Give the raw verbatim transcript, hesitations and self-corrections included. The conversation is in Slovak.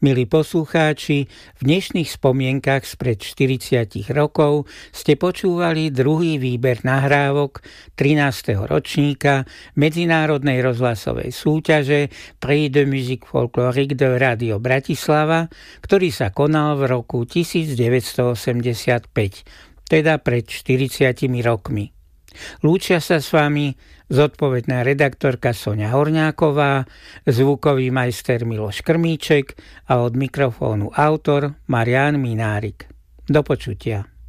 Milí poslucháči, v dnešných spomienkach spred štyridsať rokov ste počúvali druhý výber nahrávok trinásteho ročníka Medzinárodnej rozhlasovej súťaže Prix de musique folklorique de Radio Bratislava, ktorý sa konal v roku devätnásťstoosemdesiatpäť, teda pred štyridsiatimi rokmi. Lúčia sa s vami zodpovedná redaktorka Soňa Horňáková, zvukový majster Miloš Krmíček a od mikrofónu autor Marián Minárik. Do počutia.